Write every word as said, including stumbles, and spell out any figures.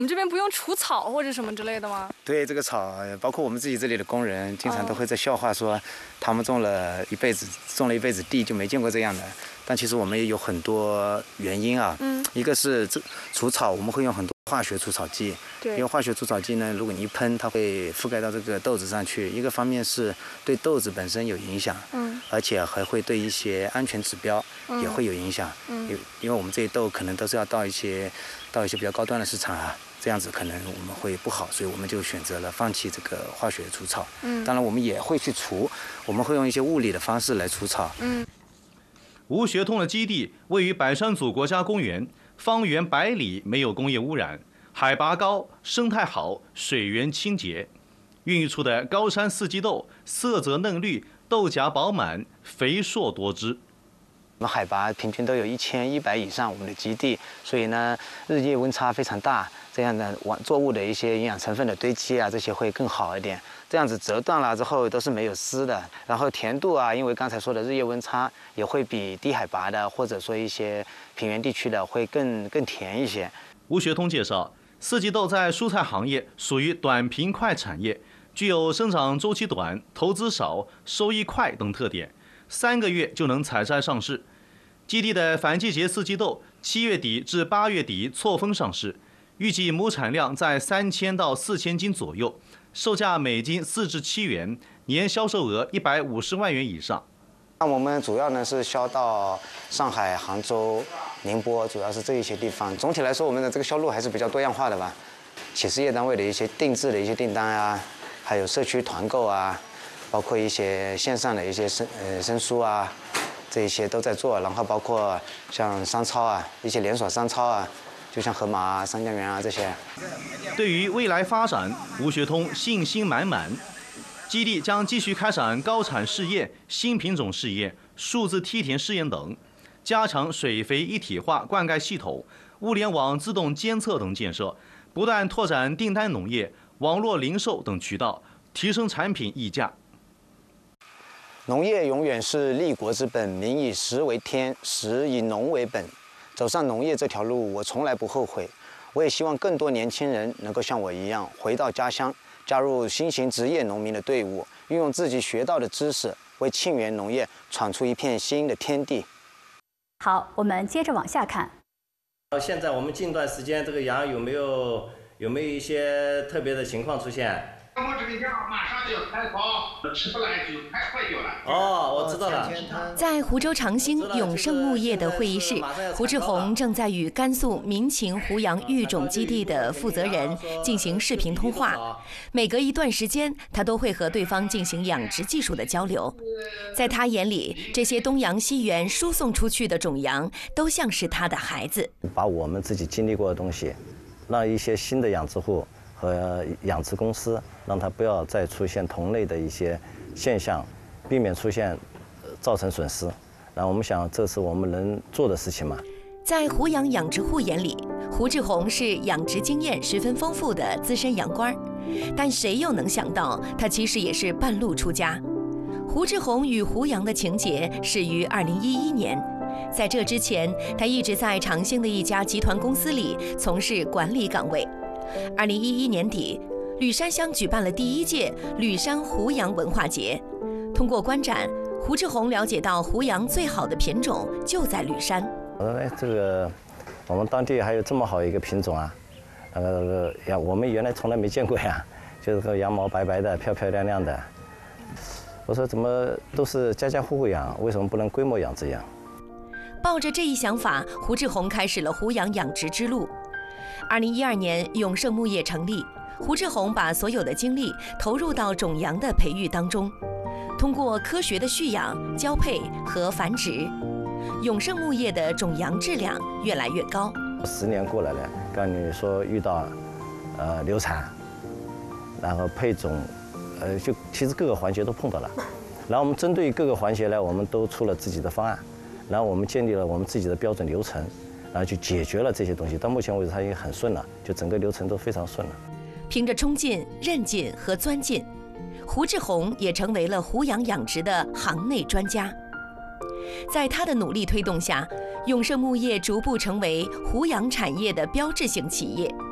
你们这边不用除草或者什么之类的吗？ 对，这个草，包括我们自己这里的工人，经常都会在笑话说，他们种了一辈子，种了一辈子地就没见过这样的。但其实我们也有很多原因啊，嗯，一个是这除草，我们会用很多化学除草剂，对，因为化学除草剂呢，如果你一喷，它会覆盖到这个豆子上去，一个方面是对豆子本身有影响，嗯，而且还会对一些安全指标也会有影响，嗯，因因为我们这些豆可能都是要到一些到一些比较高端的市场啊。这样子可能我们会不好，所以我们就选择了放弃这个化学除草。嗯，当然我们也会去除，我们会用一些物理的方式来除草。嗯， 吴学通的基地位于百山祖国家公园，方圆百里没有工业污染，海拔高，生态好，水源清洁，孕育出的高山四季豆色泽嫩绿，豆荚饱满，肥硕多汁。 我们海拔平均都有一千一百以上，我们的基地，所以呢，日夜温差非常大，这样的作物的一些营养成分的堆积啊，这些会更好一点。这样子折断了之后都是没有丝的，然后甜度啊，因为刚才说的日夜温差也会比低海拔的或者说一些平原地区的会更更甜一些。 吴学通介绍，四季豆在蔬菜行业属于短平快产业，具有生长周期短、投资少、收益快等特点，三个月就能采摘上市。基地的反季节四季豆七月底至八月底错峰上市，预计亩产量在三千到四千斤左右，售价每斤四至七元，年销售额一百五十万元以上。 那我们主要呢是销到上海、杭州、宁波，主要是这一些地方。总体来说，我们的这个销路还是比较多样化的吧。企事业单位的一些定制的一些订单啊，还有社区团购啊，包括一些线上的一些申呃申书啊。这一些都在做，然后包括像商超啊，一些连锁商超啊，就像盒马啊、三江源啊这些。 对于未来发展，吴学通信心满满。基地将继续开展高产试验、新品种试验、数字梯田试验等，加强水肥一体化灌溉系统、物联网自动监测等建设，不断拓展订单农业、网络零售等渠道，提升产品溢价。 农业永远是立国之本，民以食为天，食以农为本。走上农业这条路，我从来不后悔。我也希望更多年轻人能够像我一样，回到家乡，加入新型职业农民的队伍，运用自己学到的知识，为沁园农业闯出一片新的天地。 好，我们接着往下看。 现在我们近段时间这个羊有没有有没有一些特别的情况出现？ 我这个羊马上就要开跑，吃不来就太坏掉了。 哦，我知道了。 在湖州长兴永盛牧业的会议室，胡志宏正在与甘肃民勤湖阳育种基地的负责人进行视频通话。每隔一段时间，他都会和对方进行养殖技术的交流。在他眼里，这些东洋西源输送出去的种羊，都像是他的孩子。 把我们自己经历过的东西，让一些新的养殖户和养殖公司，让它不要再出现同类的一些现象，避免出现造成损失。然后我们想，这是我们能做的事情嘛。 在湖阳养殖户眼里，胡志宏是养殖经验十分丰富的资深羊倌，但谁又能想到，他其实也是半路出家。胡志宏与胡杨的情结始于二零一一年，在这之前，他一直在长兴的一家集团公司里从事管理岗位。二零一一年底，吕山乡举办了第一届吕山胡杨文化节。通过观展，胡志宏了解到胡杨最好的品种就在吕山。 哎，这个我们当地还有这么好一个品种啊！呃，呀，我们原来从来没见过呀，就是个羊毛白白的、漂漂亮亮的。我说怎么都是家家户户养，为什么不能规模养殖养？ 抱着这一想法，胡志宏开始了胡杨养殖之路。二零一二年，永盛牧业成立，胡志宏把所有的精力投入到种羊的培育当中，通过科学的蓄养、交配和繁殖，永盛牧业的种羊质量越来越高。 十年过来了，刚你说遇到呃流产，然后配种，呃就其实各个环节都碰到了，然后我们针对各个环节呢，我们都出了自己的方案，然后我们建立了我们自己的标准流程。然后就解决了这些东西，到目前为止它已经很顺了，就整个流程都非常顺了。 凭着冲劲、韧劲和钻劲，胡志宏也成为了胡杨养殖的行内专家。在他的努力推动下，永盛牧业逐步成为胡杨产业的标志性企业。